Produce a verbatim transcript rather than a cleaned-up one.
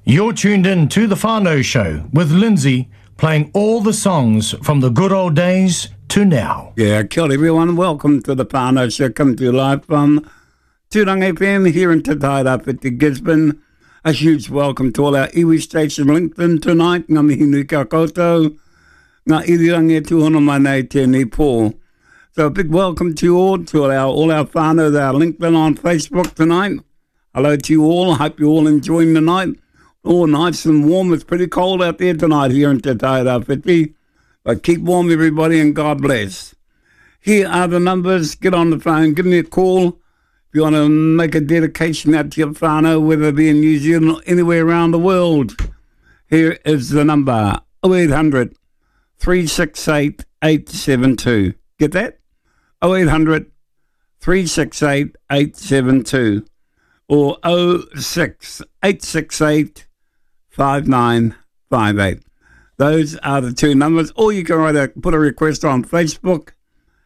You're tuned in to The Whānau Show with Lindsay, playing all the songs from the good old days to now. Yeah, kia ora everyone. Welcome to The Whānau Show. Come to you live from Tūranga F M here in Te Tairawhiti, Gisborne. A huge welcome to all our iwi station LinkedIn tonight. Ngā mihi nui kia koutou. Ngā irirangi e tūhono mai nei tēnei pō. So a big welcome to you all, to all our, all our whānau that are LinkedIn on Facebook tonight. Hello to you all. Hope you're all enjoying the night. Oh, nice and warm. It's pretty cold out there tonight here in Te Tairawhiti. But keep warm, everybody, and God bless. Here are the numbers. Get on the phone. Give me a call. If you want to make a dedication out to your whānau, whether it be in New Zealand or anywhere around the world, here is the number, oh eight hundred, three six eight, eight seven two. Get that? oh eight hundred, three six eight, eight seven two. Or oh six, eight six eight, five nine five eight. Those are the two numbers. Or you can write a, put a request on Facebook